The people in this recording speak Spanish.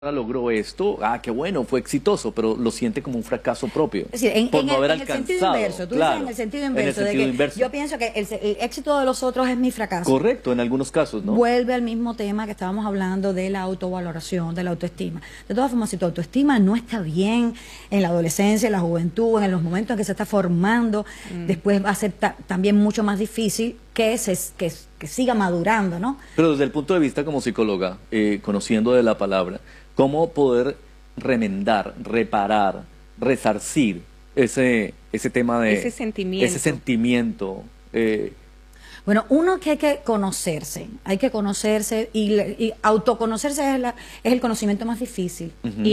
logró esto, qué bueno, fue exitoso, pero lo siente como un fracaso propio. Es decir, por no haber en el sentido inverso, tú dices en el sentido inverso, de que yo pienso que el éxito de los otros es mi fracaso. Correcto, en algunos casos, ¿no? Vuelve al mismo tema que estábamos hablando de la autovaloración, de la autoestima. De todas formas, si tu autoestima no está bien en la adolescencia, en la juventud, en los momentos en que se está formando, después va a ser también mucho más difícil que siga madurando, ¿no? Pero desde el punto de vista como psicóloga, conociendo de la palabra, ¿cómo poder remendar, reparar, resarcir ese tema de... Ese sentimiento. Bueno, uno que hay que conocerse y autoconocerse es el conocimiento más difícil.